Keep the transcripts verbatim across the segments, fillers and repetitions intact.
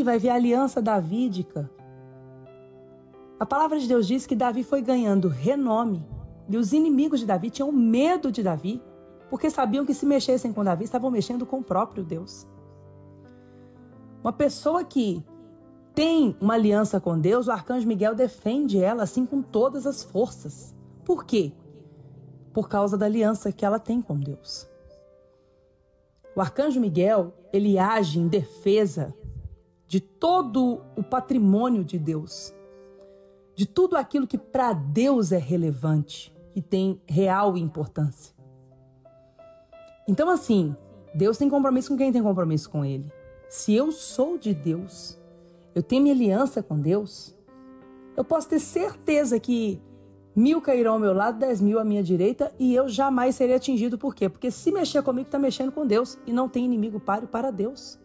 vai ver a aliança davídica. A palavra de Deus diz que Davi foi ganhando renome e os inimigos de Davi tinham medo de Davi, porque sabiam que se mexessem com Davi, estavam mexendo com o próprio Deus. Uma pessoa que tem uma aliança com Deus, o arcanjo Miguel defende ela assim com todas as forças. Por quê? Por causa da aliança que ela tem com Deus. O arcanjo Miguel, ele age em defesa de todo o patrimônio de Deus, de tudo aquilo que para Deus é relevante, que tem real importância. Então assim, Deus tem compromisso com quem tem compromisso com Ele. Se eu sou de Deus, eu tenho minha aliança com Deus, eu posso ter certeza que mil cairão ao meu lado, dez mil à minha direita, e eu jamais serei atingido. Por quê? Porque se mexer comigo, está mexendo com Deus, e não tem inimigo páreo para Deus.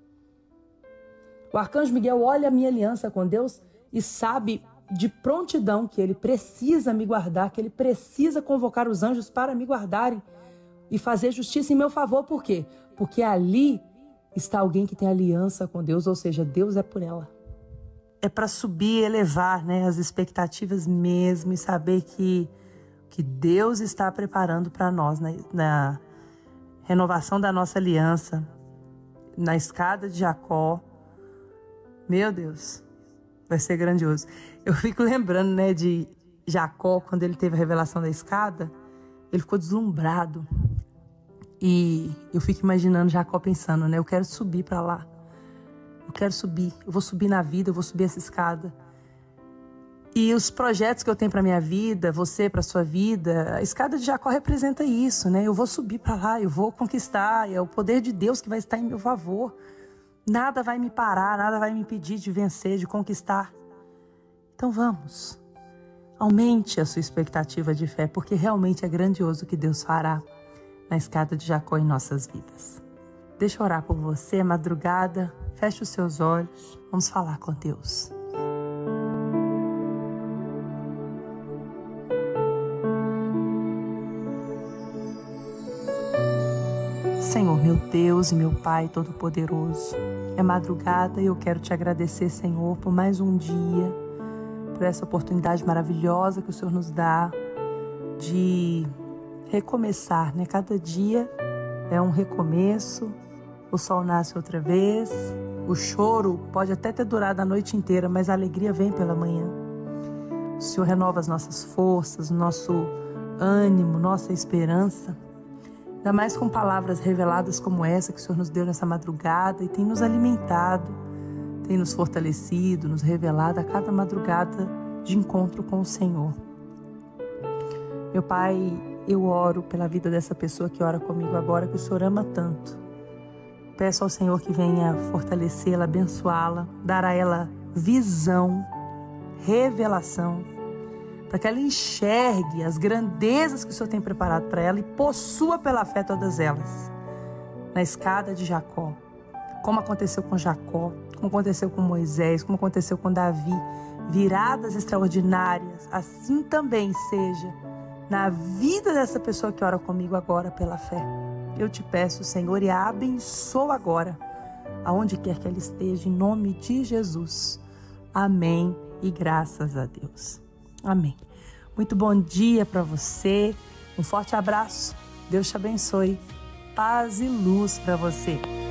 O arcanjo Miguel olha a minha aliança com Deus e sabe de prontidão que ele precisa me guardar, que ele precisa convocar os anjos para me guardarem e fazer justiça em meu favor. Por quê? Porque ali está alguém que tem aliança com Deus, ou seja, Deus é por ela. É para subir e elevar, né, as expectativas mesmo e saber que, que Deus está preparando para nós, né, na renovação da nossa aliança, na escada de Jacó. Meu Deus, vai ser grandioso. Eu fico lembrando, né, de Jacó, quando ele teve a revelação da escada, ele ficou deslumbrado. E eu fico imaginando Jacó pensando, né, eu quero subir para lá. Eu quero subir, eu vou subir na vida, eu vou subir essa escada. E os projetos que eu tenho para minha vida, você para sua vida, a escada de Jacó representa isso, né? Eu vou subir para lá, eu vou conquistar, é o poder de Deus que vai estar em meu favor. Nada vai me parar, nada vai me impedir de vencer, de conquistar. Então vamos, aumente a sua expectativa de fé, porque realmente é grandioso o que Deus fará na escada de Jacó em nossas vidas. Deixa eu orar por você, madrugada. Feche os seus olhos. Vamos falar com Deus. Senhor, meu Deus e meu Pai Todo-Poderoso, é madrugada e eu quero te agradecer, Senhor, por mais um dia, por essa oportunidade maravilhosa que o Senhor nos dá de recomeçar, né? Cada dia é um recomeço, o sol nasce outra vez, o choro pode até ter durado a noite inteira, mas a alegria vem pela manhã. O Senhor renova as nossas forças, nosso ânimo, nossa esperança, ainda mais com palavras reveladas como essa que o Senhor nos deu nessa madrugada e tem nos alimentado, tem nos fortalecido, nos revelado a cada madrugada de encontro com o Senhor. Meu Pai, eu oro pela vida dessa pessoa que ora comigo agora, que o Senhor ama tanto. Peço ao Senhor que venha fortalecê-la, abençoá-la, dar a ela visão, revelação, para que ela enxergue as grandezas que o Senhor tem preparado para ela e possua pela fé todas elas. Na escada de Jacó, como aconteceu com Jacó, como aconteceu com Moisés, como aconteceu com Davi, viradas extraordinárias, assim também seja na vida dessa pessoa que ora comigo agora pela fé. Eu te peço, Senhor, e a abençoa agora, aonde quer que ela esteja, em nome de Jesus. Amém e graças a Deus. Amém. Muito bom dia para você, um forte abraço, Deus te abençoe, paz e luz para você.